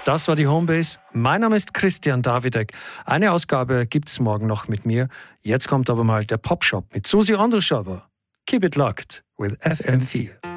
Das war die Homebase. Mein Name ist Christian Davidek. Eine Ausgabe gibt's morgen noch mit mir. Jetzt kommt aber mal der Popshop mit Susi Andruschova. Keep it locked with FM4.